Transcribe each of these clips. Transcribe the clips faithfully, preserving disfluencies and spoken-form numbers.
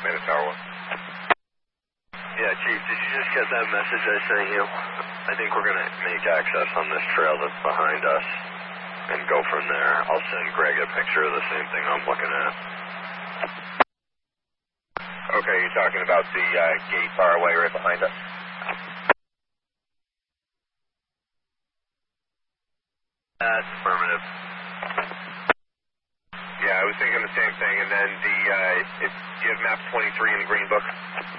Minute Tower one. Yeah, Chief, did you just get that message I sent you? I think we're going to make access on this trail that's behind us and go from there. I'll send Greg a picture of the same thing I'm looking at. Okay, you're talking about the uh, gate far away right behind us? That's affirmative. Yeah, I was thinking the same thing, and then the, uh, if you have map twenty-three in the green book?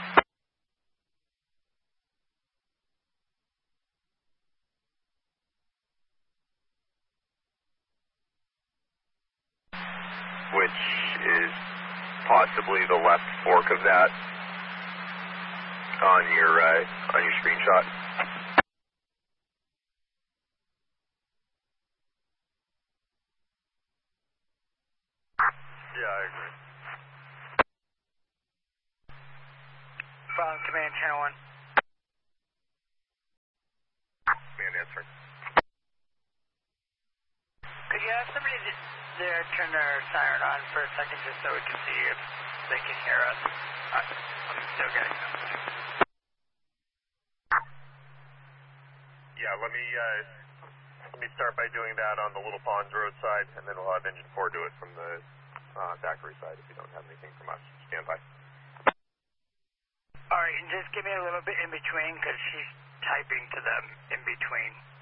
Which is possibly the left fork of that on your, uh, on your screenshot. Yeah, I agree. From Command Channel one. Man answering. Could you ask somebody to there turn their siren on for a second just so we can see if they can hear us? Uh, I'm still getting them. Yeah, let me, uh, let me start by doing that on the Little Ponds Road side, and then we'll have Engine four do it from the uh, Thackeray side if you don't have anything from us. Stand by. Alright, and just give me a little bit in between because she's typing to them in between.